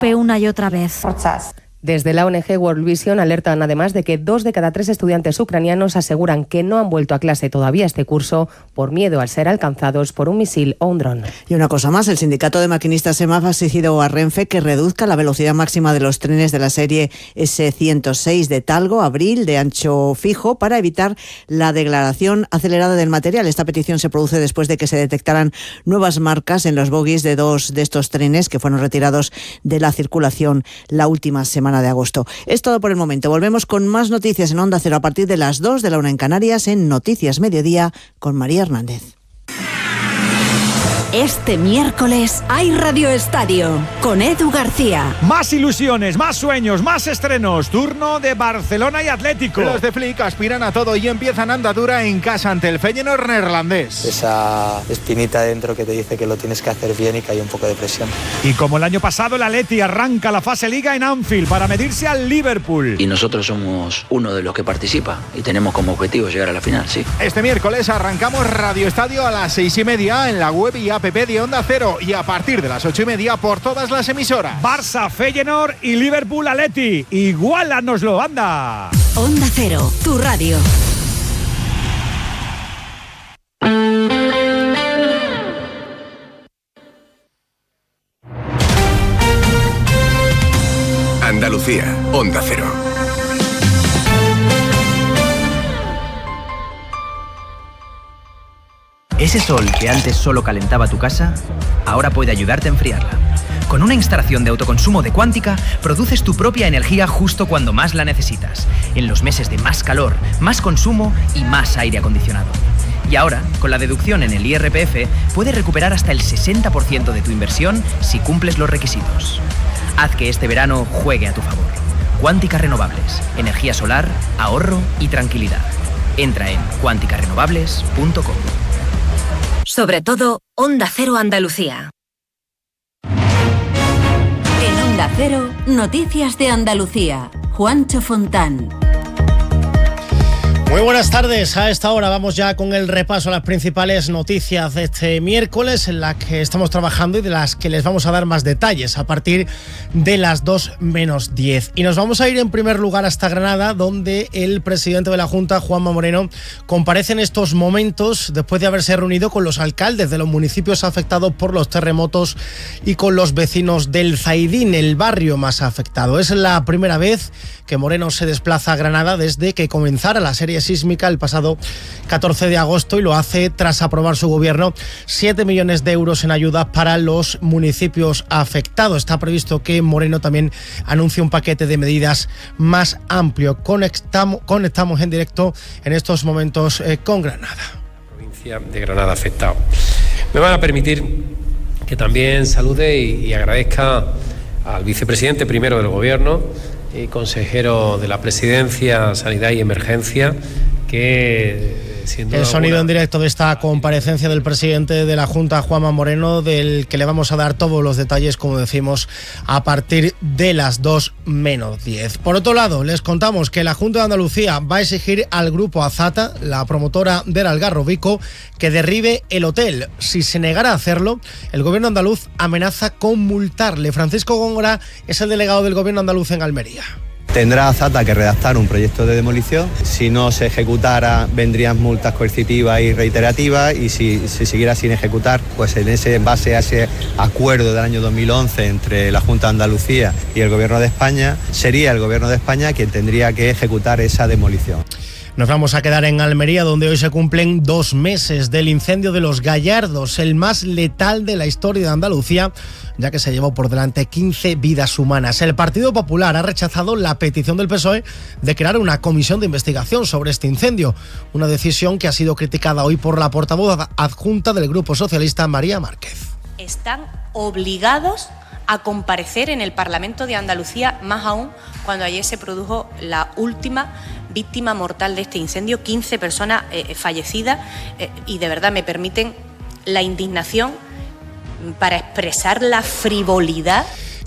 una y otra vez. Desde la ONG World Vision alertan además de que 2 de cada 3 estudiantes ucranianos aseguran que no han vuelto a clase todavía este curso por miedo al ser alcanzados por un misil o un dron. Y una cosa más, el sindicato de maquinistas EMAF ha exigido a Renfe que reduzca la velocidad máxima de los trenes de la serie S106 de Talgo, Abril, de ancho fijo, para evitar la degradación acelerada del material. Esta petición se produce después de que se detectaran nuevas marcas en los bogies de 2 de estos trenes que fueron retirados de la circulación la última semana de agosto. Es todo por el momento. Volvemos con más noticias en Onda Cero a partir de las 2 de la 1 en Canarias en Noticias Mediodía con María Hernández. Este miércoles hay Radio Estadio con Edu García. Más ilusiones, más sueños, más estrenos. Turno de Barcelona y Atlético. Los de Flick aspiran a todo y empiezan andadura en casa ante el Feyenoord neerlandés. Esa espinita dentro que te dice que lo tienes que hacer bien y que hay un poco de presión. Y como el año pasado, el Atleti arranca la fase Liga en Anfield para medirse al Liverpool. Y nosotros somos uno de los que participa y tenemos como objetivo llegar a la final, sí. Este miércoles arrancamos Radio Estadio a las 6:30 en la web y app de Onda Cero y a partir de las 8:30 por todas las emisoras. Barça, Feyenoord y Liverpool Atleti. Igualanoslo, anda. Onda Cero, tu radio. Andalucía, Onda Cero. Ese sol que antes solo calentaba tu casa, ahora puede ayudarte a enfriarla. Con una instalación de autoconsumo de Quántica, produces tu propia energía justo cuando más la necesitas, en los meses de más calor, más consumo y más aire acondicionado. Y ahora, con la deducción en el IRPF, puedes recuperar hasta el 60% de tu inversión si cumples los requisitos. Haz que este verano juegue a tu favor. Quántica Renovables, energía solar, ahorro y tranquilidad. Entra en quanticarenovables.com. Sobre todo, Onda Cero Andalucía. En Onda Cero, Noticias de Andalucía. Juancho Fontán. Muy buenas tardes. A esta hora vamos ya con el repaso a las principales noticias de este miércoles en las que estamos trabajando y de las que les vamos a dar más detalles a partir de las 2 menos 10. Y nos vamos a ir en primer lugar hasta Granada, donde el presidente de la Junta, Juanma Moreno, comparece en estos momentos después de haberse reunido con los alcaldes de los municipios afectados por los terremotos y con los vecinos del Zaidín, el barrio más afectado. Es la primera vez que Moreno se desplaza a Granada desde que comenzara la serie sísmica el pasado 14 de agosto y lo hace tras aprobar su gobierno 7 millones de euros en ayudas para los municipios afectados. Está previsto que Moreno también anuncie un paquete de medidas más amplio. Conectamos en directo en estos momentos con Granada. Provincia de Granada afectado. Me van a permitir que también salude y agradezca al vicepresidente primero del gobierno y consejero de la Presidencia, Sanidad y Emergencia, que sin duda el sonido alguna, en directo de esta comparecencia del presidente de la Junta, Juanma Moreno, del que le vamos a dar todos los detalles, como decimos, a partir de las 2 menos 10. Por otro lado, les contamos que la Junta de Andalucía va a exigir al grupo Azata, la promotora del Algarrobico, que derribe el hotel. Si se negara a hacerlo, el gobierno andaluz amenaza con multarle. Francisco Góngora es el delegado del gobierno andaluz en Almería. Tendrá Azata que redactar un proyecto de demolición. Si no se ejecutara, vendrían multas coercitivas y reiterativas, y si se siguiera sin ejecutar, pues en base a ese acuerdo del año 2011 entre la Junta de Andalucía y el Gobierno de España, sería el Gobierno de España quien tendría que ejecutar esa demolición. Nos vamos a quedar en Almería, donde hoy se cumplen 2 meses del incendio de Los Gallardos, el más letal de la historia de Andalucía, ya que se llevó por delante 15 vidas humanas. El Partido Popular ha rechazado la petición del PSOE de crear una comisión de investigación sobre este incendio, una decisión que ha sido criticada hoy por la portavoz adjunta del Grupo Socialista, María Márquez. Están obligados a comparecer en el Parlamento de Andalucía, más aún cuando ayer se produjo la última víctima mortal de este incendio, 15 personas fallecidas, y de verdad me permiten la indignación para expresar la frivolidad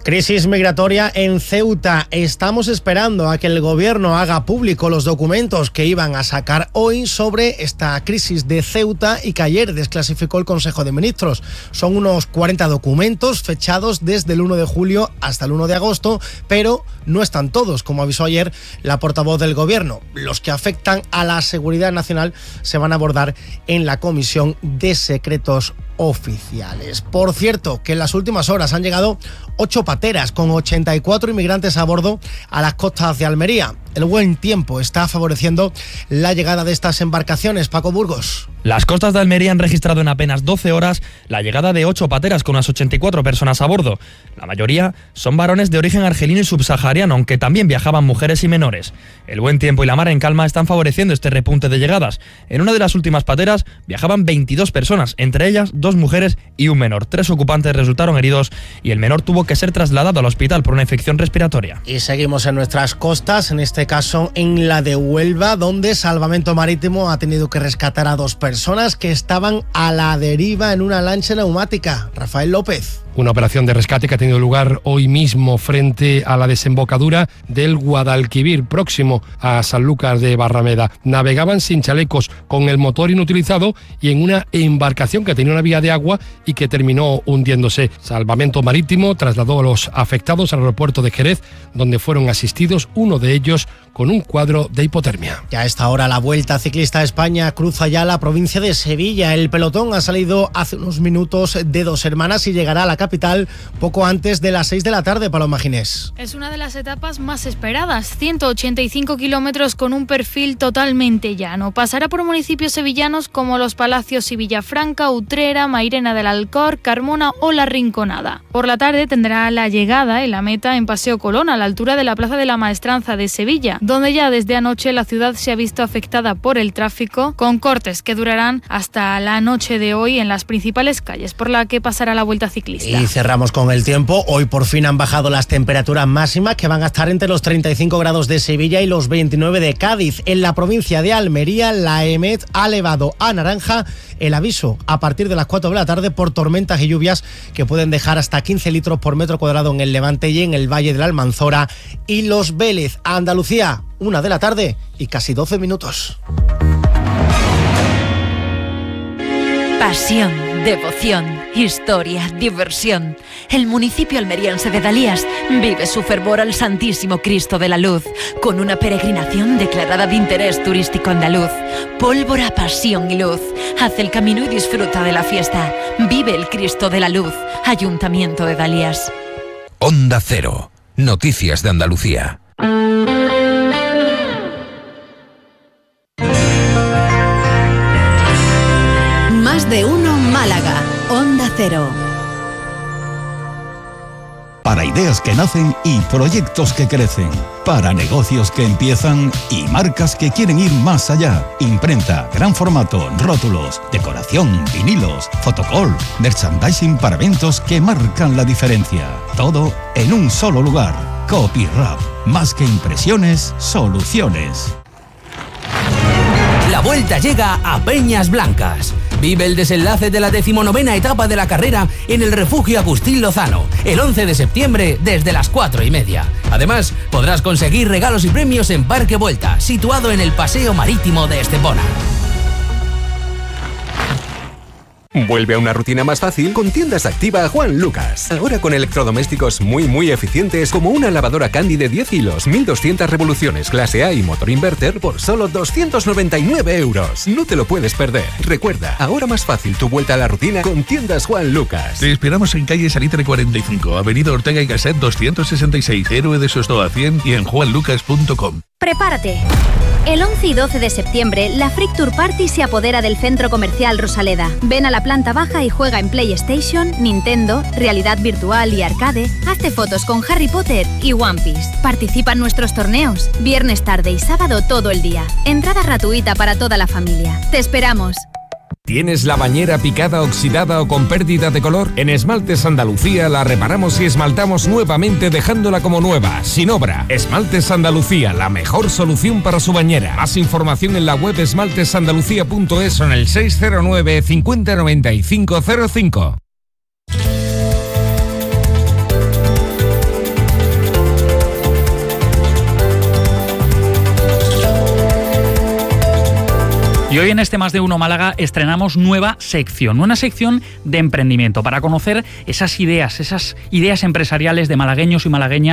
Crisis migratoria en Ceuta. Estamos esperando a que el gobierno haga público los documentos que iban a sacar hoy sobre esta crisis de Ceuta y que ayer desclasificó el Consejo de Ministros. Son unos 40 documentos fechados desde el 1 de julio hasta el 1 de agosto, pero no están todos, como avisó ayer la portavoz del gobierno. Los que afectan a la seguridad nacional se van a abordar en la Comisión de Secretos Oficiales. Por cierto, que en las últimas horas han llegado 8 pateras con 84 inmigrantes a bordo a las costas de Almería. El buen tiempo está favoreciendo la llegada de estas embarcaciones. Paco Burgos. Las costas de Almería han registrado en apenas 12 horas la llegada de 8 pateras con unas 84 personas a bordo. La mayoría son varones de origen argelino y subsahariano, aunque también viajaban mujeres y menores. El buen tiempo y la mar en calma están favoreciendo este repunte de llegadas. En una de las últimas pateras viajaban 22 personas, entre ellas 2 mujeres y un menor. 3 ocupantes resultaron heridos y el menor tuvo que ser trasladado al hospital por una infección respiratoria. Y seguimos en nuestras costas, en este caso en la de Huelva, donde Salvamento Marítimo ha tenido que rescatar a 2 personas que estaban a la deriva en una lancha neumática. Rafael López. Una operación de rescate que ha tenido lugar hoy mismo frente a la desembocadura del Guadalquivir, próximo a Sanlúcar de Barrameda. Navegaban sin chalecos, con el motor inutilizado y en una embarcación que tenía una vía de agua y que terminó hundiéndose. Salvamento Marítimo trasladó a los afectados al aeropuerto de Jerez, donde fueron asistidos, uno de ellos con un cuadro de hipotermia. Ya a esta hora la Vuelta Ciclista a España cruza ya la provincia de Sevilla. El pelotón ha salido hace unos minutos de Dos Hermanas y llegará a la capital poco antes de las 6 de la tarde, Paloma Ginés. Es una de las etapas más esperadas, 185 kilómetros con un perfil totalmente llano. Pasará por municipios sevillanos como Los Palacios y Villafranca, Utrera, Mairena del Alcor, Carmona o La Rinconada. Por la tarde tendrá la llegada y la meta en Paseo Colón, a la altura de la Plaza de la Maestranza de Sevilla, donde ya desde anoche la ciudad se ha visto afectada por el tráfico, con cortes que durarán hasta la noche de hoy en las principales calles por la que pasará la Vuelta Ciclista. Y cerramos con el tiempo. Hoy por fin han bajado las temperaturas máximas, que van a estar entre los 35 grados de Sevilla y los 29 de Cádiz. En la provincia de Almería, la EMET ha elevado a naranja el aviso a partir de las 4 de la tarde por tormentas y lluvias que pueden dejar hasta 15 litros por metro cuadrado en el Levante y en el Valle de la Almanzora y Los Vélez. A Andalucía, 1 de la tarde y casi 12 minutos. Pasión, devoción, historia, diversión. El municipio almeriense de Dalías vive su fervor al Santísimo Cristo de la Luz, con una peregrinación declarada de interés turístico andaluz. Pólvora, pasión y luz. Haz el camino y disfruta de la fiesta. Vive el Cristo de la Luz. Ayuntamiento de Dalías. Onda Cero. Noticias de Andalucía. Más de uno Málaga. Onda Cero. Para ideas que nacen y proyectos que crecen. Para negocios que empiezan y marcas que quieren ir más allá. Imprenta, gran formato, rótulos, decoración, vinilos, fotocall, merchandising para eventos que marcan la diferencia. Todo en un solo lugar. Copyrap. Más que impresiones, soluciones. La vuelta llega a Peñas Blancas. Vive el desenlace de la 19ª etapa de la carrera en el Refugio Agustín Lozano, el 11 de septiembre desde las 4:30. Además, podrás conseguir regalos y premios en Parque Vuelta, situado en el Paseo Marítimo de Estepona. Vuelve a una rutina más fácil con Tiendas Activa Juan Lucas. Ahora con electrodomésticos muy eficientes, como una lavadora Candy de 10 hilos, 1200 revoluciones, clase A y motor inverter por solo 299 euros. No te lo puedes perder. Recuerda, ahora más fácil tu vuelta a la rutina con Tiendas Juan Lucas. Te esperamos en calle Salitre 45, avenida Ortega y Gasset 266, Héroe de Sostoa 100 y en juanlucas.com. Prepárate. El 11 y 12 de septiembre, la Freak Tour Party se apodera del Centro Comercial Rosaleda. Ven a la planta baja y juega en PlayStation, Nintendo, realidad virtual y arcade. Hazte fotos con Harry Potter y One Piece. Participa en nuestros torneos, viernes tarde y sábado todo el día. Entrada gratuita para toda la familia. ¡Te esperamos! ¿Tienes la bañera picada, oxidada o con pérdida de color? En Esmaltes Andalucía la reparamos y esmaltamos nuevamente dejándola como nueva, sin obra. Esmaltes Andalucía, la mejor solución para su bañera. Más información en la web esmaltesandalucía.es o en el 609 50 95 05. Y hoy en este Más de Uno Málaga estrenamos nueva sección, una sección de emprendimiento para conocer esas ideas empresariales de malagueños y malagueñas